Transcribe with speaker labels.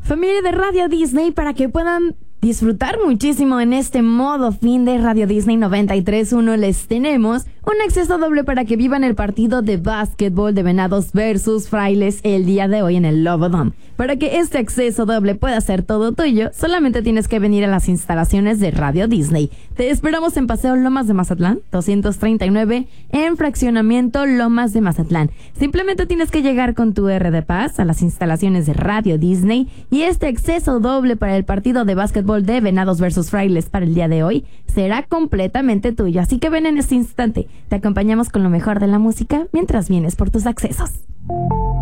Speaker 1: Familia de Radio Disney, para que puedan disfrutar muchísimo en este modo fin de Radio Disney 93.1, les tenemos un acceso doble para que vivan el partido de básquetbol de Venados versus Frailes el día de hoy en el Lobo-Dome. Para que este acceso doble pueda ser todo tuyo, solamente tienes que venir a las instalaciones de Radio Disney. Te esperamos en Paseo Lomas de Mazatlán, 239, en Fraccionamiento Lomas de Mazatlán. Simplemente tienes que llegar con tu R de Paz a las instalaciones de Radio Disney y este acceso doble para el partido de básquetbol de Venados versus Frailes para el día de hoy será completamente tuyo. Así que ven en este instante. Te acompañamos con lo mejor de la música mientras vienes por tus accesos.